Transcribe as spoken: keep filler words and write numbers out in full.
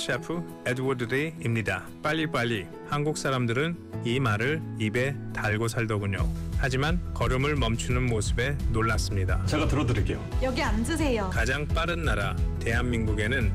셰프 에드워드 데이입니다. 빨리빨리. 한국 사람들은 이 말을 입에 달고 살더군요. 하지만 걸음을 멈추는 모습에 놀랐습니다. 제가 들어드릴게요. 여기 앉으세요. 가장 빠른 나라 대한민국에는